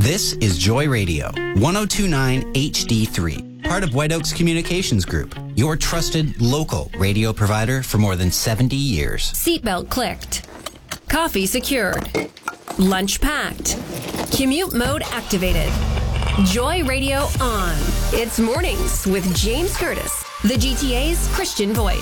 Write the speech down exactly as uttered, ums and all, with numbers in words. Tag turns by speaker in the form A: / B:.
A: This is Joy Radio, one oh two point nine H D three, part of White Oaks Communications Group, your trusted local radio provider for more than seventy years.
B: Seatbelt clicked. Coffee secured. Lunch packed. Commute mode activated. Joy Radio on. It's mornings with James Curtis, the G T A's Christian voice.